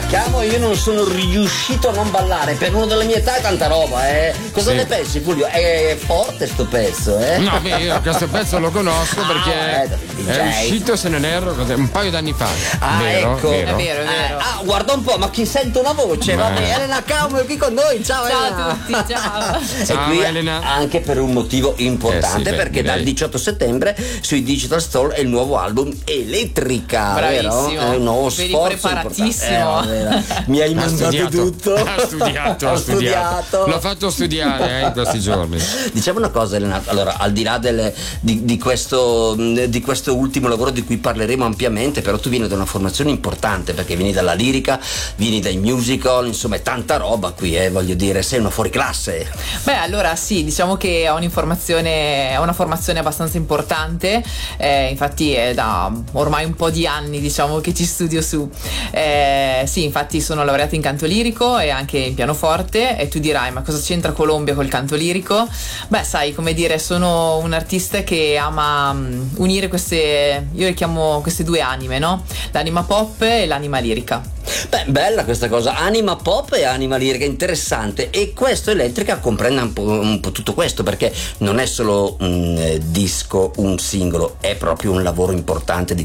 Nakamo io non sono riuscito a non ballare. Per uno della mia età è tanta roba, eh. Cosa ne pensi, Fulvio? È forte sto pezzo, eh? No, beh, io questo pezzo lo conosco perché è uscito, se non erro, un paio d'anni fa. Vero, ecco. vero. È vero. Guarda un po', ma chi sente una voce? Va bene, Elena Nakamo è qui con noi. Ciao Elena. a tutti, ciao. E qui Elena. anche per un motivo importante, perché dal 18 settembre sui Digital Store è il nuovo album Elettrica. Bravissimo. Vero? È un nuovo Vedi, sforzo preparatissimo. Mi hai mandato tutto. Ha studiato. L'ho fatto studiare in questi giorni. Diciamo una cosa, Elena, allora, al di là di questo ultimo lavoro di cui parleremo ampiamente, però tu vieni da una formazione importante, perché vieni dalla lirica, vieni dai musical, insomma è tanta roba qui, voglio dire, sei una fuoriclasse. Beh, allora sì, diciamo che ho una formazione abbastanza importante, infatti è da ormai un po' di anni, diciamo, che ci studio su. Sì, infatti sono laureata in canto lirico e anche in pianoforte, e tu dirai, ma cosa c'entra Colombia col canto lirico? Beh, sai, come dire, sono un artista che ama unire io le chiamo queste due anime, no? L'anima pop e l'anima lirica. Beh, bella questa cosa, anima pop e anima lirica, interessante. E questo Elettrica comprende un po' tutto questo, perché non è solo un disco, un singolo, è proprio un lavoro importante di